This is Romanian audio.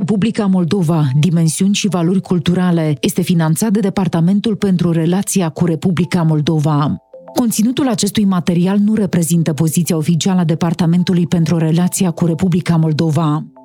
Republica Moldova, dimensiuni și valori culturale, este finanțat de Departamentul pentru Relația cu Republica Moldova. Conținutul acestui material nu reprezintă poziția oficială a Departamentului pentru Relația cu Republica Moldova.